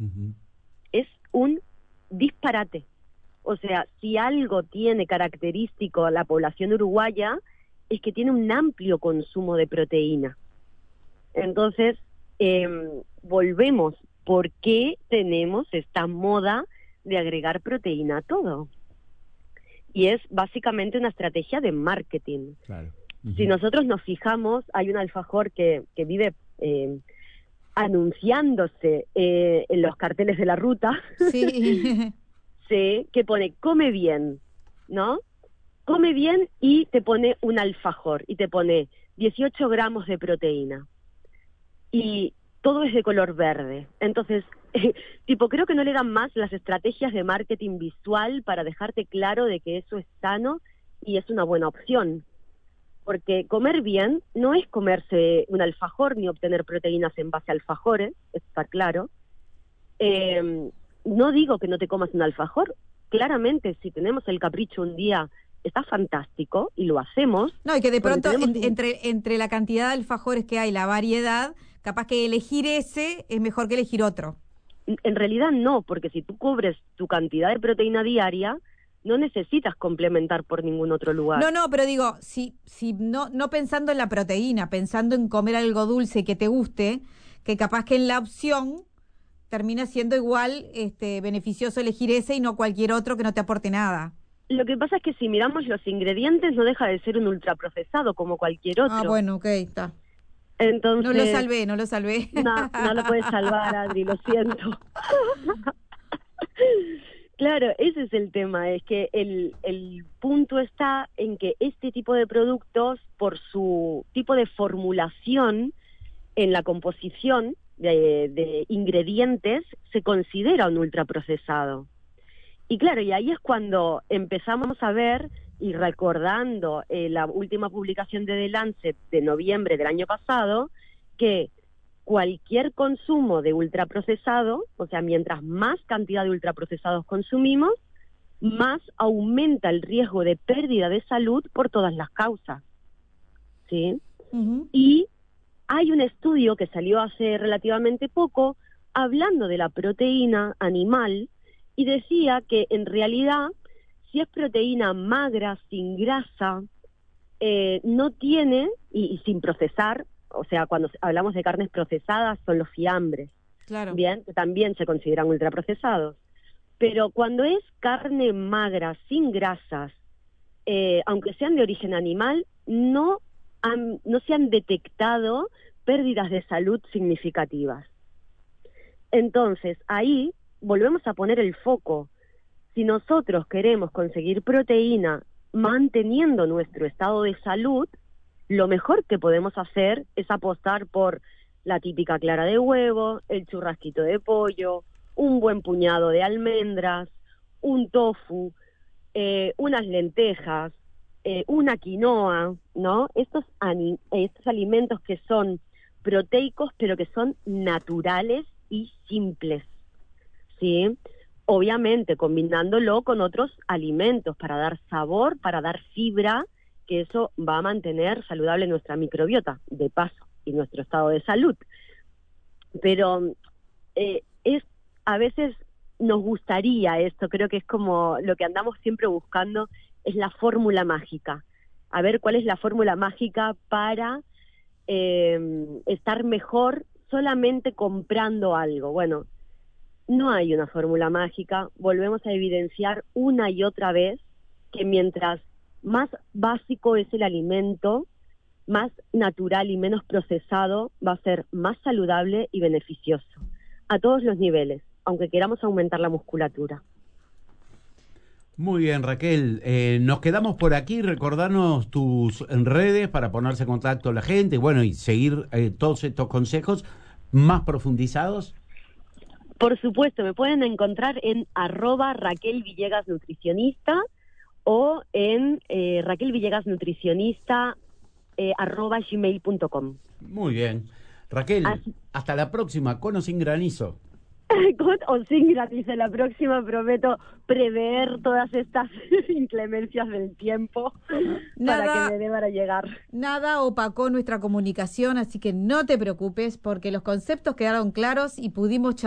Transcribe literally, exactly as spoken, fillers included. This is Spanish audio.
Uh-huh. Es un disparate. O sea, si algo tiene característico a la población uruguaya, es que tiene un amplio consumo de proteína. Entonces, eh, volvemos, ¿por qué tenemos esta moda de agregar proteína a todo? Y es básicamente una estrategia de marketing. Claro. Uh-huh. Si nosotros nos fijamos, hay un alfajor que, que vive eh, anunciándose eh, en los carteles de la ruta, Sí. sí, que pone, come bien, ¿no? Come bien y te pone un alfajor, y te pone dieciocho gramos de proteína. Y todo es de color verde. Entonces, eh, tipo, creo que no le dan más las estrategias de marketing visual para dejarte claro de que eso es sano y es una buena opción. Porque comer bien no es comerse un alfajor ni obtener proteínas en base a alfajores, está claro. Eh, no digo que no te comas un alfajor. Claramente, si tenemos el capricho un día, está fantástico y lo hacemos. No, y que de pronto en, un... entre, entre la cantidad de alfajores que hay, la variedad, capaz que elegir ese es mejor que elegir otro. En realidad no, porque si tú cubres tu cantidad de proteína diaria, no necesitas complementar por ningún otro lugar. No, no, pero digo, si, si no, no pensando en la proteína, pensando en comer algo dulce que te guste, que capaz que en la opción termina siendo igual este, beneficioso elegir ese y no cualquier otro que no te aporte nada. Lo que pasa es que si miramos los ingredientes, no deja de ser un ultraprocesado como cualquier otro. Ah, bueno, ok, está. Entonces, no lo salvé, no lo salvé. No, no lo puedes salvar, Adri, lo siento. Claro, ese es el tema, es que el, el punto está en que este tipo de productos, por su tipo de formulación en la composición de, de ingredientes, se considera un ultraprocesado. Y claro, y ahí es cuando empezamos a ver, y recordando eh, la última publicación de The Lancet de noviembre del año pasado, que cualquier consumo de ultraprocesado, o sea, mientras más cantidad de ultraprocesados consumimos, más aumenta el riesgo de pérdida de salud por todas las causas, ¿sí? Uh-huh. Y hay un estudio que salió hace relativamente poco hablando de la proteína animal y decía que en realidad, si es proteína magra, sin grasa, eh, no tiene, y, y sin procesar, o sea, cuando hablamos de carnes procesadas son los fiambres, claro. Bien, que también se consideran ultraprocesados. Pero cuando es carne magra, sin grasas, eh, aunque sean de origen animal, no, han, no se han detectado pérdidas de salud significativas. Entonces, ahí volvemos a poner el foco. Si nosotros queremos conseguir proteína manteniendo nuestro estado de salud, lo mejor que podemos hacer es apostar por la típica clara de huevo, el churrasquito de pollo, un buen puñado de almendras, un tofu, eh, unas lentejas, eh, una quinoa, ¿no? Estos, ani- estos alimentos que son proteicos, pero que son naturales y simples, ¿sí? Obviamente combinándolo con otros alimentos para dar sabor, para dar fibra, que eso va a mantener saludable nuestra microbiota, de paso, y nuestro estado de salud. Pero eh, es a veces nos gustaría esto, creo que es como lo que andamos siempre buscando, es la fórmula mágica. A ver cuál es la fórmula mágica para eh, estar mejor solamente comprando algo. Bueno, no hay una fórmula mágica, volvemos a evidenciar una y otra vez que mientras más básico es el alimento, más natural y menos procesado, va a ser más saludable y beneficioso, a todos los niveles, aunque queramos aumentar la musculatura. Muy bien, Raquel, eh, nos quedamos por aquí, recordarnos tus redes para ponerse en contacto la gente, bueno, y seguir eh, todos estos consejos más profundizados. Por supuesto, me pueden encontrar en arroba Raquel Villegas Nutricionista, o en eh, Raquel Villegas Nutricionista eh, arroba gmail punto com. Muy bien. Raquel, Así. hasta la próxima, con o sin granizo. Con o sin granizo, la próxima prometo prever todas estas inclemencias del tiempo nada, para que me dé para llegar. Nada opacó nuestra comunicación, así que no te preocupes porque los conceptos quedaron claros y pudimos charlar